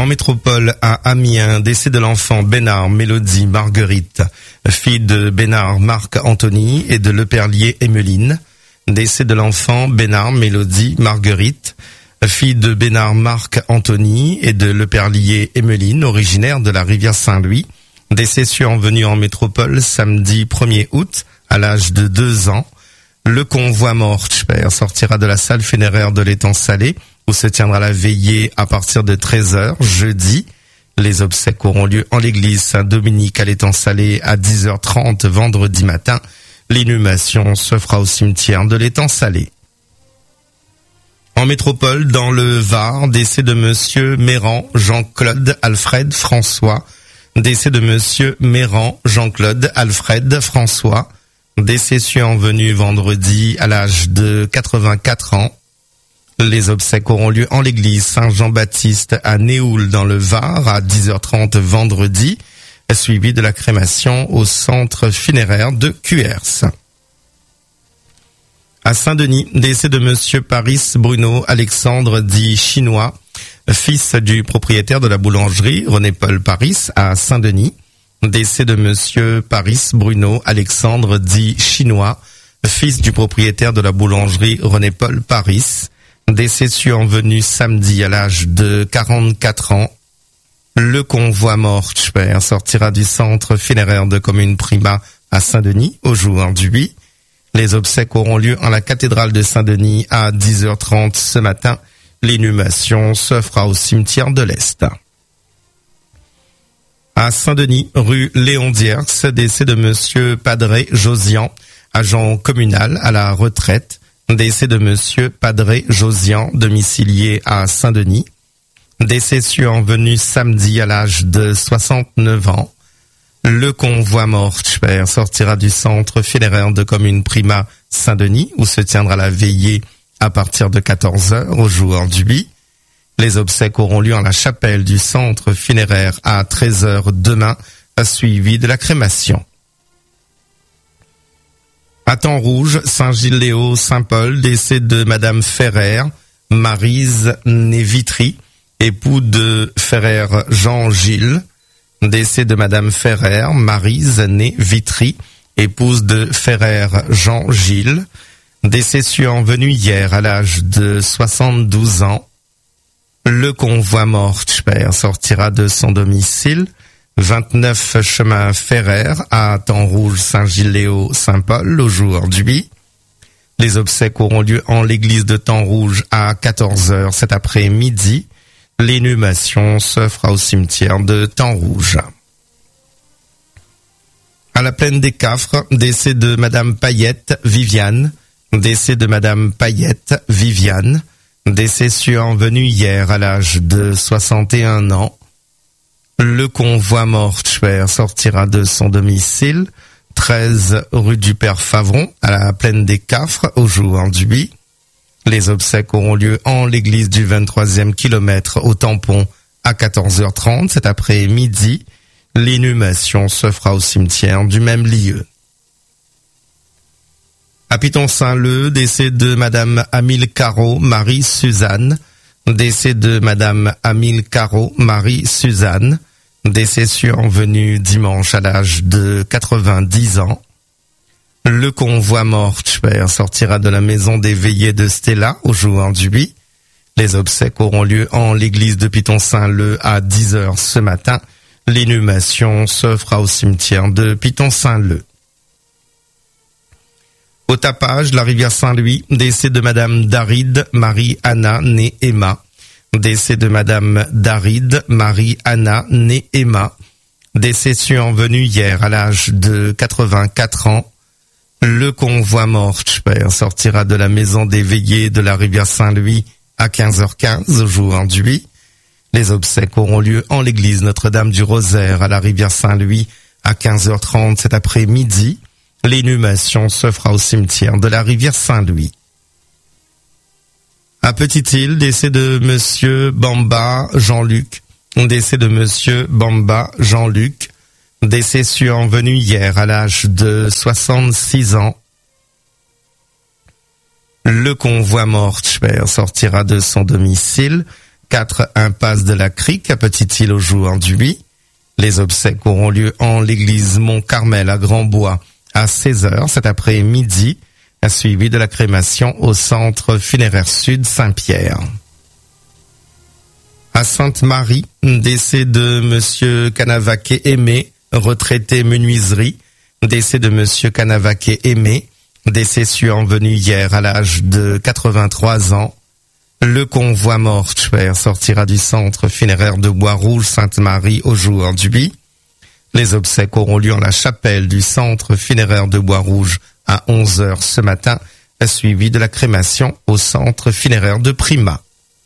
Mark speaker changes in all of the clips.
Speaker 1: métropole à Amiens, décès de l'enfant Bénard Mélodie Marguerite, fille de Bénard Marc Anthony et de Leperlier Emmeline. Décès de l'enfant Bénard Mélodie Marguerite, fille de Bénard Marc Anthony et de Leperlier Emmeline, originaire de la rivière Saint-Louis. Décès survenu en métropole samedi 1er août à l'âge de 2 ans. Le convoi mortuaire sortira de la salle funéraire de l'étang Salé où se tiendra la veillée à partir de 13h jeudi. Les obsèques auront lieu en l'église Saint-Dominique à l'étang Salé à 10h30 vendredi matin. L'inhumation se fera au cimetière de l'étang Salé. En métropole, dans le Var, décès de monsieur Méran Jean-Claude Alfred François. Décès de monsieur Méran Jean-Claude Alfred François. Décès survenu vendredi à l'âge de 84 ans. Les obsèques auront lieu en l'église Saint-Jean-Baptiste à Néoul dans le Var à 10h30 vendredi, suivi de la crémation au centre funéraire de Cuers. À Saint-Denis, décès de monsieur Paris Bruno Alexandre dit Chinois, fils du propriétaire de la boulangerie René-Paul Paris à Saint-Denis. Décès de monsieur Paris Bruno Alexandre dit Chinois, fils du propriétaire de la boulangerie René-Paul Paris. Décès survenu samedi à l'âge de 44 ans. Le convoi mortuaire sortira du centre funéraire de commune Prima à Saint-Denis au jour du 8. Les obsèques auront lieu en la cathédrale de Saint-Denis à 10h30 ce matin. L'inhumation se fera au cimetière de l'Est. À Saint-Denis, rue Léon Dierx, décès de monsieur Padré Josian, agent communal à la retraite. Décès de monsieur Padré Josian, domicilié à Saint-Denis. Décès survenu samedi à l'âge de 69 ans. Le convoi mortuaire sortira du centre funéraire de commune Prima Saint-Denis, où se tiendra la veillée à partir de 14h au jour du 8. Les obsèques auront lieu en la chapelle du centre funéraire à 13h demain, suivi de la crémation. À Temps-Rouge, Saint-Gilles-Léo, Saint-Paul, décès de madame Ferrer, Maryse née Vitry, époux de Ferrer Jean-Gilles. Décès de madame Ferrer, Maryse née Vitry, épouse de Ferrer Jean-Gilles. Décès survenu hier à l'âge de 72 ans. Le convoi mortuaire sortira de son domicile 29 chemin Ferrer à Temps-Rouge, Saint-Gilles-Léo, Saint-Paul au jour du 8. Les obsèques auront lieu en l'église de Temps-Rouge à 14h cet après-midi. L'inhumation se fera au cimetière de Temps-Rouge. À la plaine des Cafres, décès de madame Payette Viviane. Décès de madame Payette Viviane. Décès survenu hier à l'âge de 61 ans. Le convoi mortuaire sortira de son domicile, 13 rue du Père Favron, à la plaine des Cafres, au jour du 8. Les obsèques auront lieu en l'église du 23e kilomètre au Tampon à 14h30 cet après-midi. L'inhumation se fera au cimetière du même lieu. À Piton-Saint-Leu, décès de madame Amile Caro, Marie-Suzanne. Décès de madame Amile Caro, Marie-Suzanne. Décès survenu dimanche à l'âge de 90 ans. Le convoi mortuaire sortira de la maison des veillées de Stella au jour du 8. Les obsèques auront lieu en l'église de Piton-Saint-Leu à 10h ce matin. L'inhumation se fera au cimetière de Piton-Saint-Leu. Au tapage, la rivière Saint-Louis, décès de madame Daride Marie-Anna née Emma. Décès de madame Daride Marie-Anna née Emma. Décès survenu hier à l'âge de 84 ans. Le convoi mortuaire sortira de la maison des veillées de la rivière Saint-Louis à 15h15 au jour du 8. Les obsèques auront lieu en l'église Notre-Dame du Rosaire à la rivière Saint-Louis à 15h30 cet après-midi. L'inhumation se fera au cimetière de la rivière Saint-Louis. À Petite-Île, décès de monsieur Bamba Jean-Luc. Décès de monsieur Bamba Jean-Luc. Décès survenu hier à l'âge de 66 ans. Le convoi mortuaire sortira de son domicile 4 impasse de la Crique à Petite-Île au Jouan-du-Buis. Les obsèques auront lieu en l'église Mont-Carmel à Grand-Bois à 16h cet après-midi, suivi de la crémation au centre funéraire sud Saint-Pierre. À Sainte-Marie, décès de monsieur Canavaquet Aimé, retraité menuiserie. Décès de monsieur Canavaquet Aimé, décès survenu hier à l'âge de 83 ans. Le convoi mortuaire sortira du centre funéraire de Bois-Rouge Sainte-Marie au Jouan-du-Buis. Les obsèques auront lieu en la chapelle du centre funéraire de Bois-Rouge à 11h ce matin, suivi de la crémation au centre funéraire de Prima.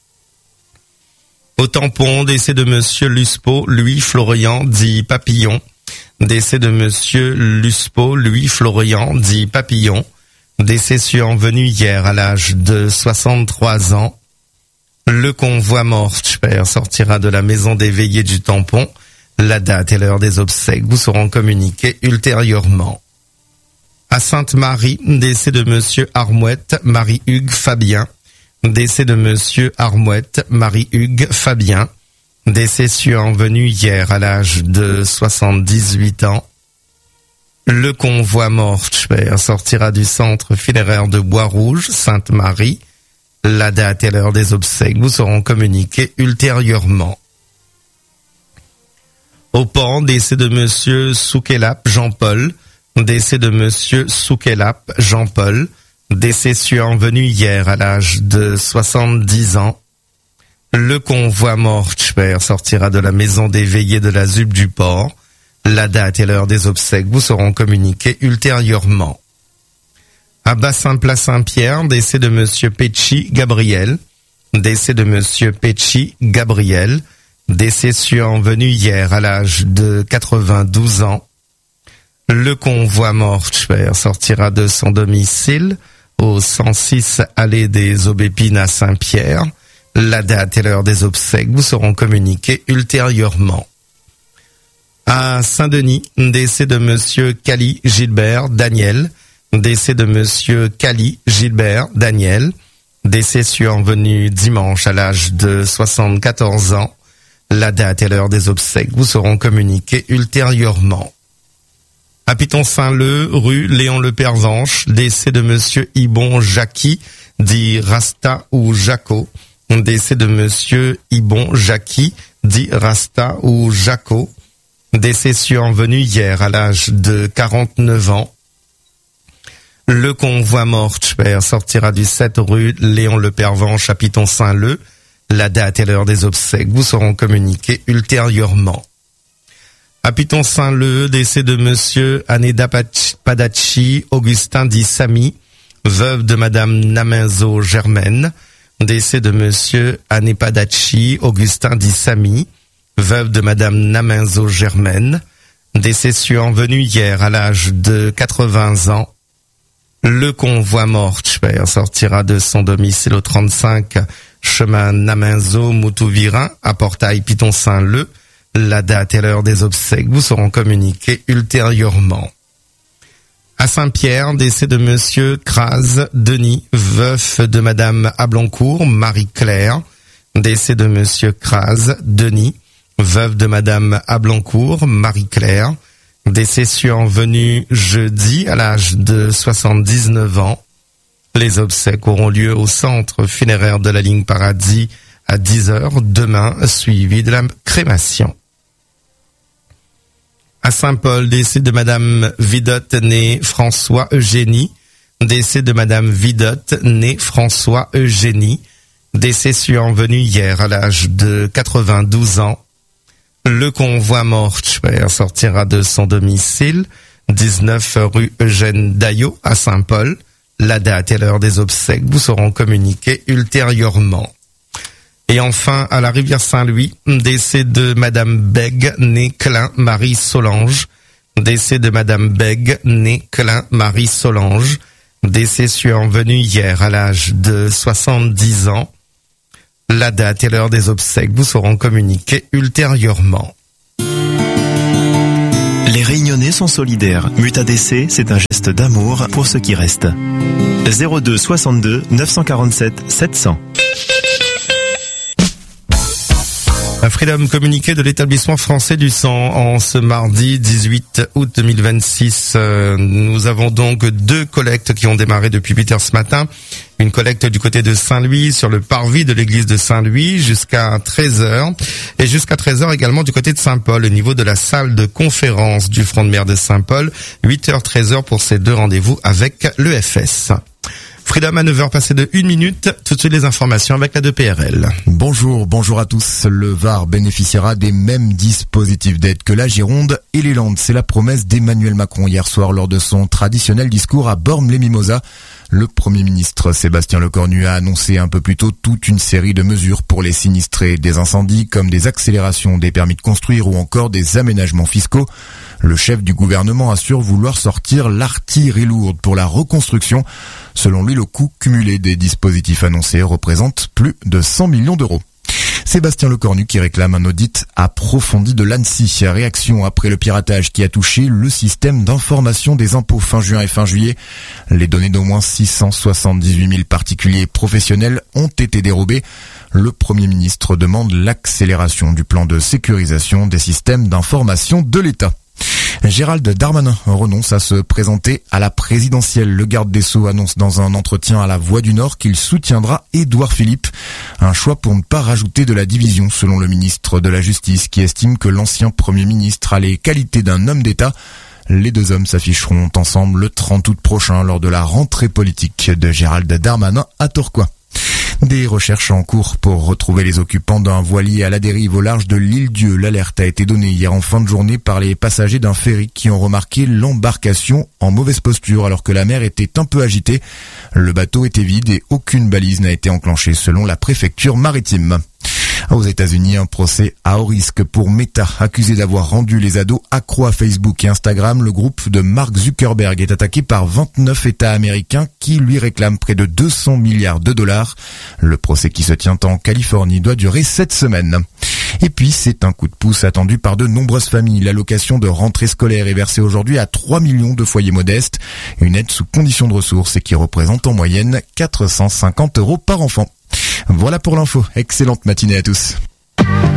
Speaker 1: Au Tampon, décès de monsieur Luspo, Louis Florian, dit Papillon. Décès de monsieur Luspo, Louis Florian, dit Papillon. Décès survenu hier à l'âge de 63 ans. Le convoi mortuaire sortira de la maison des veillées du Tampon. La date et l'heure des obsèques vous seront communiquées ultérieurement. À Sainte-Marie, décès de monsieur Armouette, Marie-Hugues Fabien. Décès de monsieur Armouette, Marie-Hugues Fabien. Décès survenu hier à l'âge de 78 ans. Le convoi mortuaire sortira du centre funéraire de Bois-Rouge, Sainte-Marie. La date et l'heure des obsèques vous seront communiquées ultérieurement. Au Pan, décès de monsieur Soukelap Jean-Paul. Décès de monsieur Soukelap Jean-Paul. Décès survenu hier à l'âge de 70 ans. Le convoi mortuaire sortira de la maison des veillées de la ZUP du Port. La date et l'heure des obsèques vous seront communiquées ultérieurement. À Bassin-Plat-Saint-Pierre, décès de monsieur Pecci Gabriel. Décès de monsieur Pecci Gabriel. Décès survenu hier à l'âge de 92 ans. Le convoi mortuaire sortira de son domicile au 106 allée des Aubépines à Saint-Pierre. La date et l'heure des obsèques vous seront communiquées ultérieurement. À Saint-Denis, décès de monsieur Cali Gilbert Daniel. Décès de monsieur Cali Gilbert Daniel. Décès survenu dimanche à l'âge de 74 ans. La date et l'heure des obsèques vous seront communiquées ultérieurement. À Piton-Saint-Leu, rue Léon Le Pervenche, décès de monsieur Ibon Jacqui, dit Rasta ou Jaco. Décès de monsieur Ibon Jacqui, dit Rasta ou Jaco. Décès survenu hier à l'âge de 49 ans. Le convoi mortuaire sortira du 7 rue Léon Le Pervenche à Piton-Saint-Leu. La date et l'heure des obsèques vous seront communiquées ultérieurement. À Piton-Saint-Leu, décès de monsieur Aneda Padacci, Augustin dit Samy, veuve de madame Namenzo Germaine. Décès de monsieur Aneda Padacci, Augustin dit Samy, veuve de madame Namenzo Germaine. Décès survenu hier à l'âge de 80 ans. Le convoi mortuaire sortira de son domicile au 35 chemin Namenzo Moutouvirin à Portail Piton-Saint-Leu. La date et l'heure des obsèques vous seront communiquées ultérieurement. À Saint-Pierre, décès de monsieur Kraz Denis, veuf de madame Ablancourt, Marie-Claire. Décès de monsieur Kraz Denis, veuve de madame Ablancourt, Marie-Claire. Décès survenu jeudi à l'âge de 79 ans. Les obsèques auront lieu au centre funéraire de la ligne Paradis à 10h demain, suivi de la crémation. À Saint-Paul, décès de madame Vidotte née François Eugénie. Décès de madame Vidotte née François Eugénie. Décès survenu hier à l'âge de 92 ans. Le convoi mortuaire sortira de son domicile, 19 rue Eugène Daillot à Saint-Paul. La date et l'heure des obsèques vous seront communiquées ultérieurement. Et enfin, à la rivière Saint-Louis, décès de madame Bègue, née Klein Marie Solange. Décès de madame Bègue, née Klein Marie Solange. Décès survenu hier à l'âge de 70 ans. La date et l'heure des obsèques vous seront communiquées ultérieurement.
Speaker 2: Les Réunionnais sont solidaires. Mutadc, c'est un geste d'amour pour ceux qui restent. 02 62 947 700.
Speaker 1: Freedom, communiqué de l'établissement français du sang en ce mardi 18 août 2026. Nous avons donc 2 collectes qui ont démarré depuis 8 heures ce matin. Une collecte du côté de Saint-Louis sur le parvis de l'église de Saint-Louis jusqu'à 13h. Et jusqu'à 13h également du côté de Saint-Paul, au niveau de la salle de conférence du front de mer de Saint-Paul. 8h, 13h pour ces 2 rendez-vous avec l'EFS. Freedom à 9h passé de 1 minute. Tout de suite les informations avec la 2PRL.
Speaker 3: Bonjour à tous. Le Var bénéficiera des mêmes dispositifs d'aide que la Gironde et les Landes. C'est la promesse d'Emmanuel Macron hier soir lors de son traditionnel discours à Bormes-les-Mimosas. Le Premier ministre Sébastien Lecornu a annoncé un peu plus tôt toute une série de mesures pour les sinistrés des incendies, comme des accélérations des permis de construire ou encore des aménagements fiscaux. Le chef du gouvernement assure vouloir sortir l'artillerie lourde pour la reconstruction. Selon lui, le coût cumulé des dispositifs annoncés représente plus de 100 millions d'euros. Sébastien Lecornu qui réclame un audit approfondi de l'ANSSI. Réaction après le piratage qui a touché le système d'information des impôts fin juin et fin juillet. Les données d'au moins 678 000 particuliers et professionnels ont été dérobées. Le Premier ministre demande l'accélération du plan de sécurisation des systèmes d'information de l'État. Gérald Darmanin renonce à se présenter à la présidentielle. Le garde des Sceaux annonce dans un entretien à La Voix du Nord qu'il soutiendra Édouard Philippe. Un choix pour ne pas rajouter de la division selon le ministre de la Justice qui estime que l'ancien Premier ministre a les qualités d'un homme d'État. Les 2 hommes s'afficheront ensemble le 30 août prochain lors de la rentrée politique de Gérald Darmanin à Tourcoing. Des recherches en cours pour retrouver les occupants d'un voilier à la dérive au large de l'île Dieu. L'alerte a été donnée hier en fin de journée par les passagers d'un ferry qui ont remarqué l'embarcation en mauvaise posture alors que la mer était un peu agitée. Le bateau était vide et aucune balise n'a été enclenchée selon la préfecture maritime. Aux États-Unis, un procès à haut risque pour Meta, accusé d'avoir rendu les ados accros à Facebook et Instagram. Le groupe de Mark Zuckerberg est attaqué par 29 États américains qui lui réclament près de 200 milliards de dollars. Le procès qui se tient en Californie doit durer 7 semaines. Et puis, c'est un coup de pouce attendu par de nombreuses familles. L'allocation de rentrée scolaire est versée aujourd'hui à 3 millions de foyers modestes. Une aide sous conditions de ressources et qui représente en moyenne 450 € par enfant. Voilà pour l'info. Excellente matinée à tous.